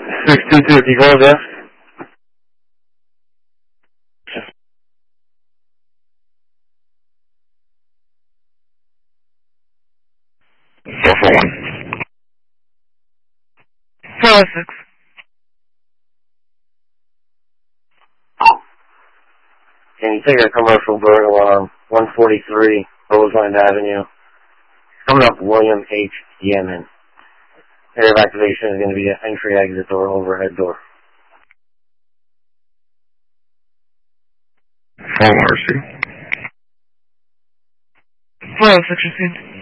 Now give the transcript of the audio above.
622, if you close, yeah? Four four one. 406. Can you take a commercial bird alarm, 143 Roseland Avenue, coming up William H. Yemen. Area of activation is going to be an entry exit door, overhead door. Phone RC. 406 received.